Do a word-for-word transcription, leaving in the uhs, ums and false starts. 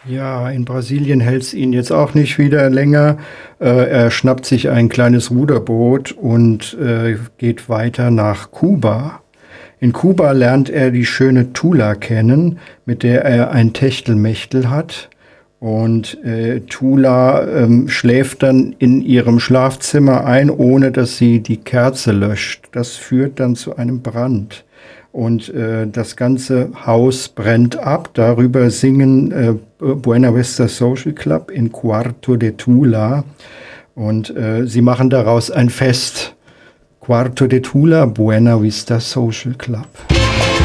Ja, in Brasilien hält es ihn jetzt auch nicht wieder länger. Äh, er schnappt sich ein kleines Ruderboot und äh, geht weiter nach Kuba. In Kuba lernt er die schöne Tula kennen, mit der er ein Techtelmechtel hat. Und äh, Tula ähm, schläft dann in ihrem Schlafzimmer ein, ohne dass sie die Kerze löscht. Das führt dann zu einem Brand. Und äh, das ganze Haus brennt ab. Darüber singen äh, Buena Vista Social Club in Quarto de Tula. Und äh, sie machen daraus ein Fest. Quarto de Tula, Buena Vista Social Club.